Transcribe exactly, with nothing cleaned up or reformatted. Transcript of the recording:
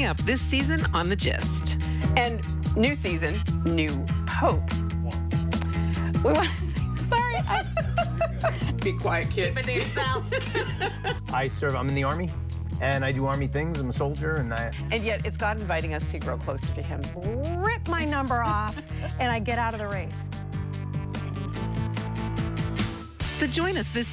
up this season on The Gist. And new season, new Pope. We want, sorry. I, be quiet, kid. Keep it to yourself. I serve, I'm in the Army, and I do Army things. I'm a soldier, and I... And yet it's God inviting us to grow closer to him. Rip my number off, and I get out of the race. So join us this